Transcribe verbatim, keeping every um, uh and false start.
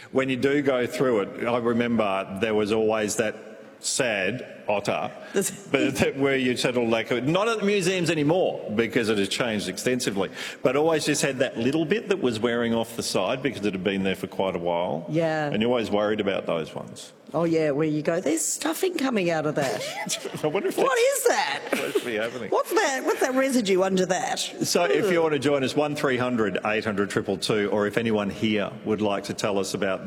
When you do go through it, I remember there was always that sad otter, but that where you settle like not at the museums anymore because it has changed extensively, but always just had that little bit that was wearing off the side because it had been there for quite a while. Yeah. And you're always worried about those ones. Oh yeah, where you go, there's stuffing coming out of that. I wonder if What is that? supposed to be happening. What's that? What's that residue under that? So if you want to join us, one three hundred eight hundred two two two, or if anyone here would like to tell us about